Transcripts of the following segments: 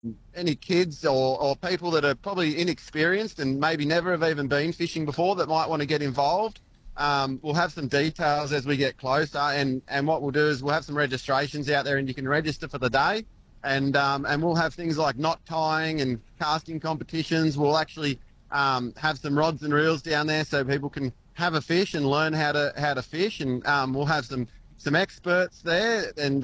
any kids or people that are probably inexperienced and maybe never have even been fishing before that might want to get involved. We'll have some details as we get closer, and what we'll do is we'll have some registrations out there, and you can register for the day, and we'll have things like knot tying and casting competitions. We'll actually have some rods and reels down there so people can have a fish and learn how to fish, and we'll have some experts there, and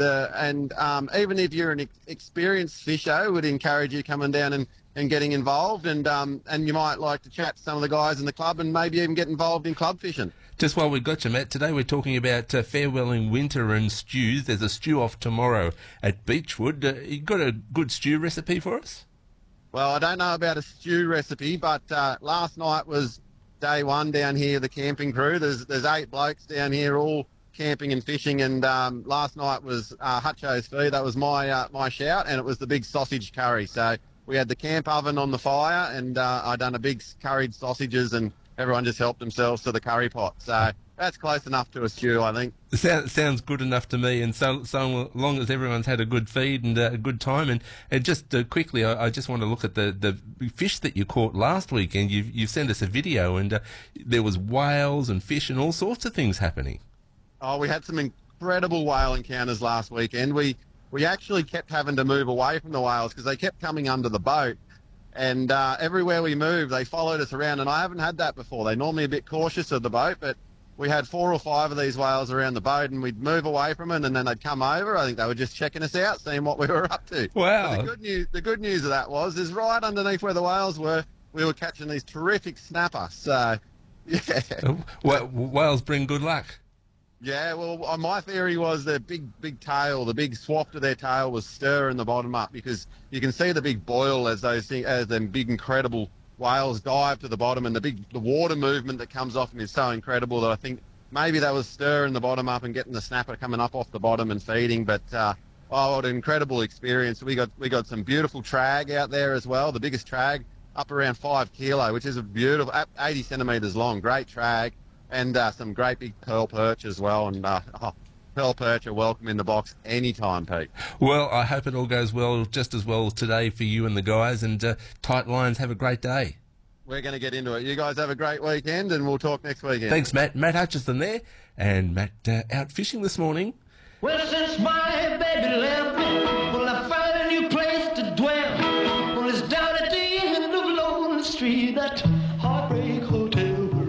even if you're an experienced fisher, would encourage you coming down and getting involved, and you might like to chat to some of the guys in the club and maybe even get involved in club fishing. Just while we got you, Matt, today we're talking about farewelling winter and stews. There's a stew off tomorrow at Beechwood. You got a good stew recipe for us? Well, I don't know about a stew recipe, but last night was day one down here, the camping crew. There's 8 blokes down here all camping and fishing, and last night was Hutcho's feed. That was my shout, and it was the big sausage curry. So we had the camp oven on the fire, and I done a big curried sausages, and everyone just helped themselves to the curry pot. So that's close enough to a stew, I think. Sounds good enough to me, and so long as everyone's had a good feed and a good time. And just quickly, I just want to look at the fish that you caught last weekend. You sent us a video, and there was whales and fish and all sorts of things happening. Oh, we had some incredible whale encounters last weekend. We actually kept having to move away from the whales because they kept coming under the boat. And everywhere we moved, they followed us around, and I haven't had that before. They're normally a bit cautious of the boat, but we had 4 or 5 of these whales around the boat, and we'd move away from them, and then they'd come over. I think they were just checking us out, seeing what we were up to. Wow. But the good news of that is right underneath where the whales were, we were catching these terrific snapper. So, yeah. Whales bring good luck. Yeah, well, my theory was the big tail, the big swap to their tail was stirring the bottom up, because you can see the big boil as them big incredible whales dive to the bottom, and the water movement that comes off them is so incredible that I think maybe they was stirring the bottom up and getting the snapper coming up off the bottom and feeding. But what an incredible experience. We got some beautiful trag out there as well, the biggest trag up around 5 kilo, which is a beautiful 80 centimetres long, great trag. And some great big pearl perch as well. And pearl perch are welcome in the box anytime, Pete. Well, I hope it all goes well, just as well today for you and the guys. And tight lines, have a great day. We're going to get into it. You guys have a great weekend, and we'll talk next weekend. Thanks, Matt. Matt Hutchison there. And Matt out fishing this morning. Well, since my baby left me, well, I found a new place to dwell. Well, it's down at the end of Lonely Street, that Heartbreak Hotel.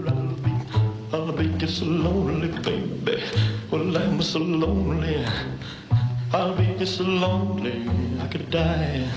I'll be just so lonely, baby. Well, I'm so lonely. I'll be just so lonely I could die.